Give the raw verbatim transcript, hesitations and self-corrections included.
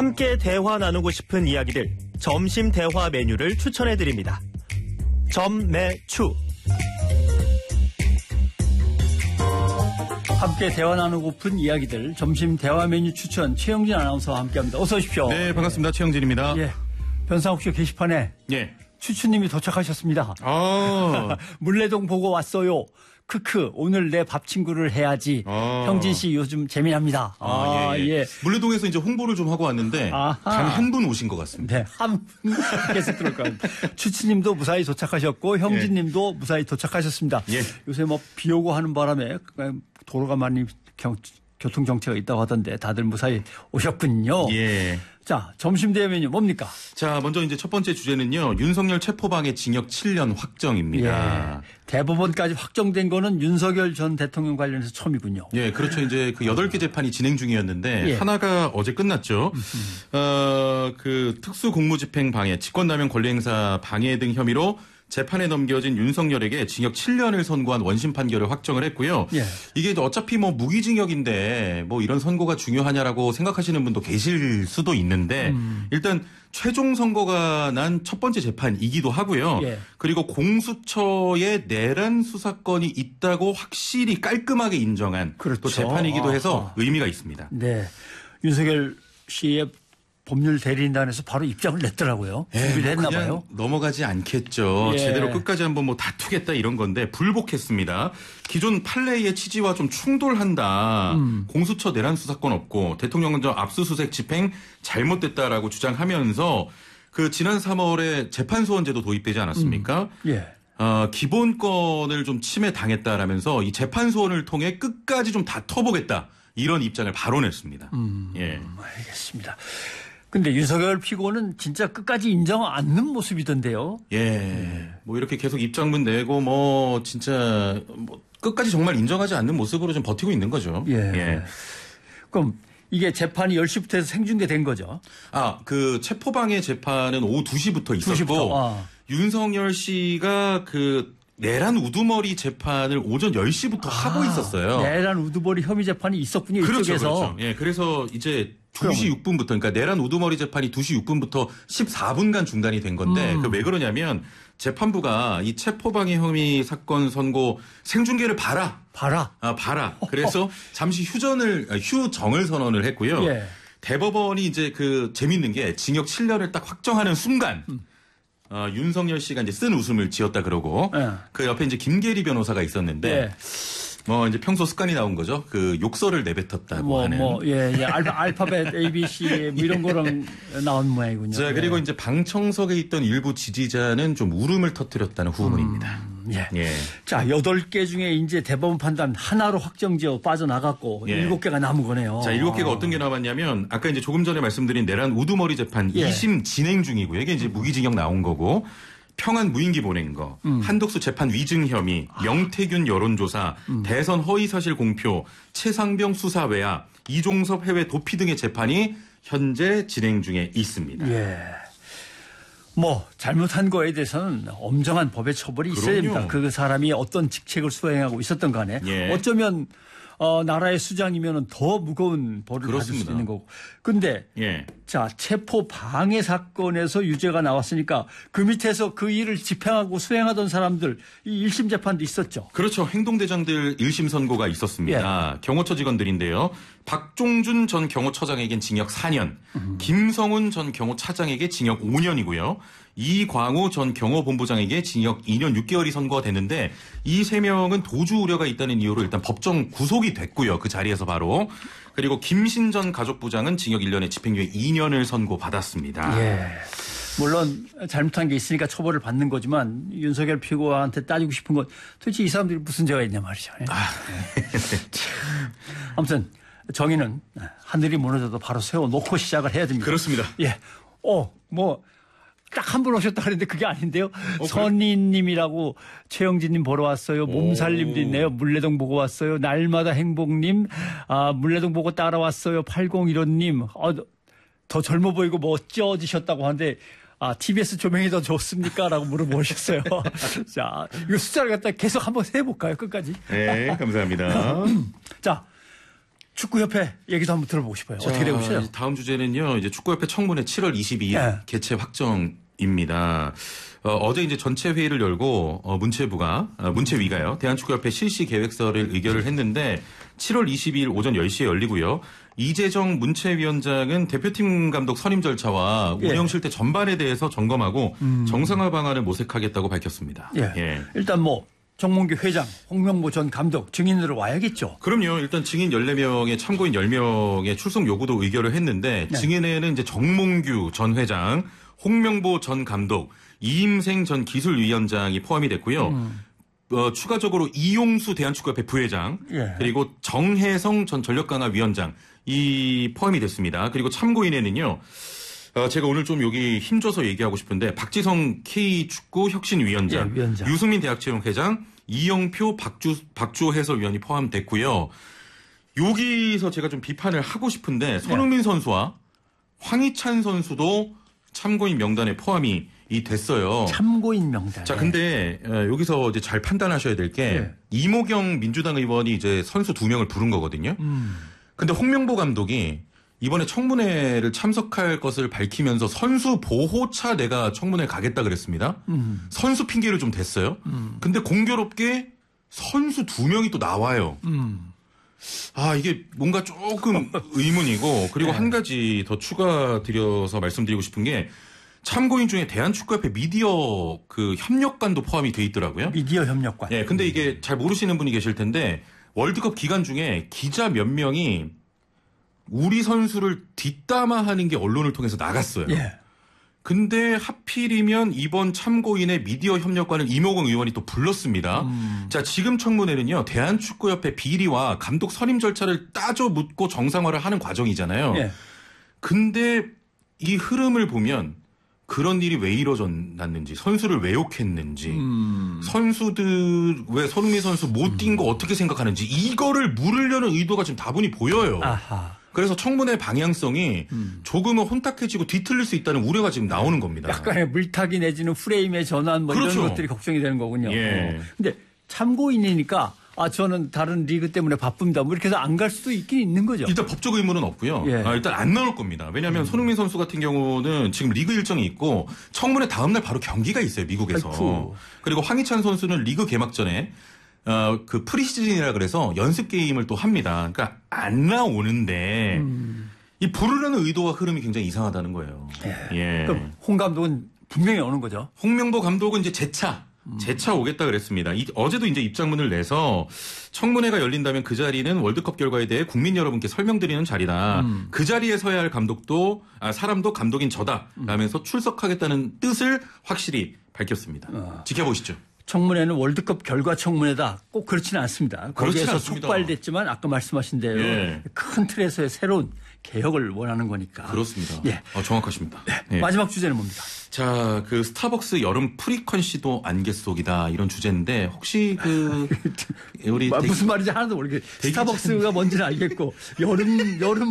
함께 대화 나누고 싶은 이야기들, 점심 대화 메뉴를 추천해드립니다. 점매추. 함께 대화 나누고픈 이야기들, 점심 대화 메뉴 추천, 최영진 아나운서와 함께합니다. 어서 오십시오. 네, 반갑습니다. 최영진입니다. 예, 변상욱 씨 게시판에 예. 추추님이 도착하셨습니다. 아. 물레동 보고 왔어요. 크크, 오늘 내 밥 친구를 해야지. 아. 형진 씨 요즘 재미납니다. 아, 예, 예. 예. 물레동에서 이제 홍보를 좀 하고 왔는데 단 한 분 오신 것 같습니다. 네, 한 분 계속 들을 것 같습니다. 추추님도 무사히 도착하셨고 형진님도 예. 무사히 도착하셨습니다. 예. 요새 뭐 비 오고 하는 바람에 도로가 많이 경, 교통 정체가 있다고 하던데 다들 무사히 오셨군요. 예. 자, 점심 대회 메뉴 뭡니까? 자, 먼저 이제 첫 번째 주제는요. 윤석열 체포방해 징역 칠 년 확정입니다. 예. 대법원까지 확정된 거는 윤석열 전 대통령 관련해서 처음이군요. 예, 그렇죠. 이제 그 여덟 개 재판이 진행 중이었는데 예. 하나가 어제 끝났죠. 어, 그 특수공무집행 방해, 직권남용 권리행사 방해 등 혐의로 재판에 넘겨진 윤석열에게 징역 칠 년을 선고한 원심 판결을 확정을 했고요. 예. 이게 어차피 뭐 무기징역인데 뭐 이런 선고가 중요하냐라고 생각하시는 분도 계실 수도 있는데 음. 일단 최종 선고가 난 첫 번째 재판이기도 하고요. 예. 그리고 공수처에 내란 수사권이 있다고 확실히 깔끔하게 인정한 그렇죠. 또 재판이기도 해서 아하. 의미가 있습니다. 네, 윤석열 씨의 법률 대리인단에서 바로 입장을 냈더라고요. 준비를 했나 봐요. 넘어가지 않겠죠. 예. 제대로 끝까지 한번 뭐 다투겠다 이런 건데 불복했습니다. 기존 판례의 취지와 좀 충돌한다. 음. 공수처 내란 수사권 없고 대통령은 저 압수수색 집행 잘못됐다라고 주장하면서 그 지난 삼월에 재판소원제도 도입되지 않았습니까? 음. 예. 어, 기본권을 좀 침해당했다라면서 이 재판소원을 통해 끝까지 좀 다퉈보겠다. 이런 입장을 바로 냈습니다. 음. 예. 알겠습니다. 근데 윤석열 피고는 진짜 끝까지 인정 않는 모습이던데요. 예. 예. 뭐 이렇게 계속 입장문 내고 뭐 진짜 뭐 끝까지 정말 인정하지 않는 모습으로 좀 버티고 있는 거죠. 예. 예. 그럼 이게 재판이 열 시부터 해서 생중계된 거죠? 아, 그 체포방해 재판은 오후 두 시부터 있었고 두 시부터. 아. 윤석열 씨가 그 내란 우두머리 재판을 오전 열 시부터 아, 하고 있었어요. 내란 우두머리 혐의 재판이 있었군요. 그렇죠, 이쪽에서. 그렇죠. 예, 그래서 이제 두 시 육 분부터 그러니까 내란 우두머리 재판이 두 시 육 분부터 십사 분간 중단이 된 건데 음. 그 왜 그러냐면 재판부가 이 체포방해 혐의 사건 선고 생중계를 봐라. 봐라. 아, 봐라. 그래서 잠시 휴전을 휴정을 선언을 했고요. 예. 대법원이 이제 그 재밌는 게 징역 칠 년을 딱 확정하는 순간 음. 어, 윤석열 씨가 이제 쓴 웃음을 지었다 그러고 예. 그 옆에 이제 김계리 변호사가 있었는데 예. 뭐 이제 평소 습관이 나온 거죠. 그 욕설을 내뱉었다고 뭐, 하는. 뭐, 예, 예. 알파, 알파벳 A, B, C 뭐 이런 거랑 나온 모양이군요. 자, 그리고 예. 이제 방청석에 있던 일부 지지자는 좀 울음을 터뜨렸다는 후문입니다. 음, 예. 예. 자, 여덟 개 중에 이제 대법원 판단 하나로 확정지어 빠져나갔고 예. 일곱 개가 남은 거네요. 자, 일곱 개가 어떤 게 남았냐면 아까 이제 조금 전에 말씀드린 내란 우두머리 재판 예. 이 심 진행 중이고요. 이게 이제 무기징역 나온 거고. 평안 무인기 보낸 거, 음. 한덕수 재판 위증 혐의, 아. 명태균 여론조사, 음. 대선 허위사실 공표, 최상병 수사 외압, 이종섭 해외 도피 등의 재판이 현재 진행 중에 있습니다. 예. 뭐 잘못한 거에 대해서는 엄정한 법의 처벌이 있어야 됩니다. 그 사람이 어떤 직책을 수행하고 있었던 간에 예. 어쩌면 어, 나라의 수장이면 더 무거운 벌을 그렇습니다. 받을 수 있는 거고. 근데 예. 자, 체포 방해 사건에서 유죄가 나왔으니까 그 밑에서 그 일을 집행하고 수행하던 사람들 이 일 심 재판도 있었죠. 그렇죠. 행동대장들 일 심 선고가 있었습니다. 예. 경호처 직원들인데요. 박종준 전 경호처장에겐 징역 사 년, 음. 김성훈 전 경호차장에게 징역 오 년이고요. 이광우 전 경호본부장에게 징역 이 년 육 개월이 선고가 됐는데 이 세 명은 도주 우려가 있다는 이유로 일단 법정 구속이 됐고요. 그 자리에서 바로. 그리고 김신 전 가족부장은 징역 일 년에 집행유예 이 년을 선고받았습니다. 예. 물론 잘못한 게 있으니까 처벌을 받는 거지만 윤석열 피고한테 따지고 싶은 건 도대체 이 사람들이 무슨 죄가 있냐 말이죠. 예. 아. 아무튼 정의는 하늘이 무너져도 바로 세워놓고 시작을 해야 됩니다. 그렇습니다. 예. 어, 뭐. 딱 한 분 오셨다 그랬는데 그게 아닌데요. 어, 선희님이라고 최영진님 보러 왔어요. 몸살님도 있네요. 물레동 보고 왔어요. 날마다 행복님. 아, 물레동 보고 따라왔어요. 팔공일오님. 아, 더 젊어 보이고 멋져지셨다고 하는데 아, 티비에스 조명이 더 좋습니까? 라고 물어보셨어요. 자, 이거 숫자를 갖다 계속 한번 해볼까요? 끝까지. 네, 감사합니다. 자, 축구협회 얘기도 한번 들어보고 싶어요. 자, 어떻게 되고 있어요? 다음 주제는요. 이제 축구협회 청문회 칠월 이십이일 네. 개최 확정입니다. 어, 어제 이제 전체 회의를 열고 어, 문체부가 어, 문체위가요. 대한축구협회 실시 계획서를 의결을 했는데 칠월 이십이일 오전 열 시에 열리고요. 이재정 문체위원장은 대표팀 감독 선임 절차와 예. 운영 실태 전반에 대해서 점검하고 음. 정상화 방안을 모색하겠다고 밝혔습니다. 예. 예. 일단 뭐 정몽규 회장, 홍명보 전 감독 증인으로 와야겠죠. 그럼요. 일단 증인 열네 명에 참고인 열 명의 출석 요구도 의결을 했는데 네. 증인에는 이제 정몽규 전 회장, 홍명보 전 감독, 이임생 전 기술위원장이 포함이 됐고요. 음. 어, 추가적으로 이용수 대한축구협회 부회장, 예. 그리고 정혜성 전 전력강화위원장 이 포함이 됐습니다. 그리고 참고인에는요. 어, 제가 오늘 좀 여기 힘줘서 얘기하고 싶은데 박지성 K축구 혁신위원장, 예, 유승민 대학체육회장, 이영표 박주 박주호 해설위원이 포함됐고요. 여기서 제가 좀 비판을 하고 싶은데 손흥민 예. 선수와 황희찬 선수도 참고인 명단에 포함이 이 됐어요. 참고인 명단. 자, 근데 여기서 이제 잘 판단하셔야 될 게 네. 이모경 민주당 의원이 이제 선수 두 명을 부른 거거든요. 음. 근데 홍명보 감독이 이번에 청문회를 참석할 것을 밝히면서 선수 보호차 내가 청문회 가겠다 그랬습니다. 음. 선수 핑계를 좀 댔어요. 음. 근데 공교롭게 선수 두 명이 또 나와요. 음. 아, 이게 뭔가 조금 의문이고 그리고 네. 한 가지 더 추가 드려서 말씀드리고 싶은 게 참고인 중에 대한축구협회 미디어 그 협력관도 포함이 돼 있더라고요. 미디어 협력관. 네, 근데 이게 잘 모르시는 분이 계실 텐데 월드컵 기간 중에 기자 몇 명이 우리 선수를 뒷담화하는 게 언론을 통해서 나갔어요. 예. 근데 하필이면 이번 참고인의 미디어 협력관을 이모경 의원이 또 불렀습니다. 음. 자, 지금 청문회는요. 대한축구협회 비리와 감독 선임 절차를 따져 묻고 정상화를 하는 과정이잖아요. 예. 근데 이 흐름을 보면 그런 일이 왜 일어났는지, 선수를 왜 욕했는지, 음. 선수들 왜 손흥민 선수 못 뛴 거 음. 어떻게 생각하는지 이거를 물으려는 의도가 지금 다분히 보여요. 아하. 그래서 청문회 방향성이 음. 조금은 혼탁해지고 뒤틀릴 수 있다는 우려가 지금 나오는 겁니다. 약간의 물타기 내지는 프레임의 전환 뭐 그렇죠. 이런 것들이 걱정이 되는 거군요. 예. 어. 근데 참고인이니까 아 저는 다른 리그 때문에 바쁩니다. 뭐 이렇게 해서 안 갈 수도 있긴 있는 거죠. 일단 법적 의무는 없고요. 예. 아, 일단 안 나올 겁니다. 왜냐하면 음. 손흥민 선수 같은 경우는 지금 리그 일정이 있고 청문회 다음 날 바로 경기가 있어요. 미국에서. 아이쿠. 그리고 황희찬 선수는 리그 개막 전에 어, 그 프리시즌이라 그래서 연습 게임을 또 합니다. 그러니까 안 나오는데 음. 이 부르려는 의도와 흐름이 굉장히 이상하다는 거예요. 예. 예. 그럼 홍 감독은 분명히 오는 거죠. 홍명보 감독은 이제 재차 음. 재차 오겠다 그랬습니다. 이, 어제도 이제 입장문을 내서 청문회가 열린다면 그 자리는 월드컵 결과에 대해 국민 여러분께 설명드리는 자리다. 음. 그 자리에 서야 할 감독도 아, 사람도 감독인 저다. 라면서 음. 출석하겠다는 뜻을 확실히 밝혔습니다. 어. 지켜보시죠. 청문회는 월드컵 결과 청문회다. 꼭 그렇지는 않습니다. 거기에서 촉발됐지만 아까 말씀하신 대로 예. 큰 틀에서의 새로운 개혁을 원하는 거니까. 그렇습니다. 예. 아, 정확하십니다. 네. 예. 마지막 주제는 뭡니까? 자, 그 스타벅스 여름 프리컨시도 안개 속이다 이런 주제인데 혹시 그 우리 무슨 말인지 하나도 모르겠어요. 스타벅스가 뭔지는 알겠고 여름 여름